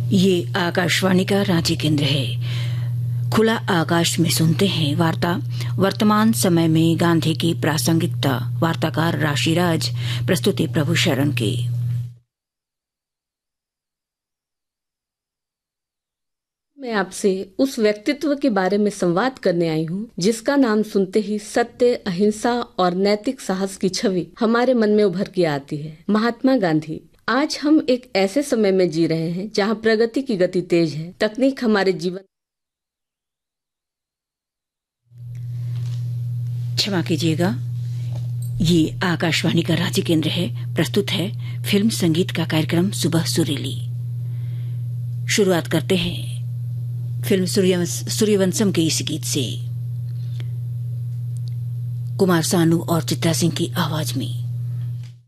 ये आकाशवाणी का रांची केंद्र है। खुला आकाश में सुनते हैं वार्ता वर्तमान समय में गांधी की प्रासंगिकता। वार्ताकार राशिराज, प्रस्तुति प्रभु शरण की। मैं आपसे उस व्यक्तित्व के बारे में संवाद करने आई हूँ जिसका नाम सुनते ही सत्य, अहिंसा और नैतिक साहस की छवि हमारे मन में उभर के आती है, महात्मा गांधी। आज हम एक ऐसे समय में जी रहे हैं जहाँ प्रगति की गति तेज है, तकनीक हमारे जीवन। क्षमा कीजिएगा, ये आकाशवाणी का रांची केंद्र है। प्रस्तुत है फिल्म संगीत का कार्यक्रम सुबह सुरीली। शुरुआत करते हैं फिल्म सूर्यवंशम के इस गीत से, कुमार सानू और चित्रा सिंह की आवाज में।